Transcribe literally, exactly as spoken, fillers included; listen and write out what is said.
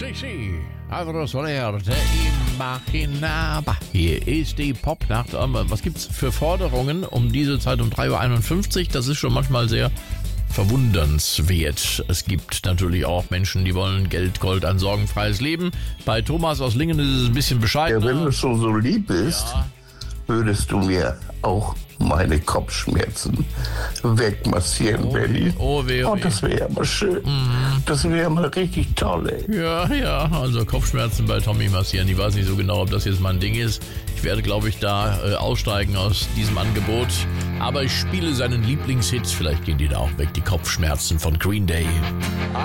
Sí, sí, Alvaro Soler, der Imaginaba. Hier ist die Popnacht. Was gibt's für Forderungen um diese Zeit um drei Uhr einundfünfzig? Das ist schon manchmal sehr verwundernswert. Es gibt natürlich auch Menschen, die wollen Geld, Gold, ein sorgenfreies Leben. Bei Thomas aus Lingen ist es ein bisschen bescheiden. Ja, wenn du schon so lieb bist, Ja. würdest du mir auch meine Kopfschmerzen wegmassieren, Oh, Benny. oh, weh, oh, Oh, weh. das wäre aber schön. Das wäre mal richtig toll, ey. Ja, ja, also Kopfschmerzen bei Tommy massieren. Ich weiß nicht so genau, ob das jetzt mein Ding ist. Ich werde, glaube ich, da äh, aussteigen aus diesem Angebot. Aber ich spiele seinen Lieblingshit. Vielleicht gehen die da auch weg, die Kopfschmerzen von Green Day.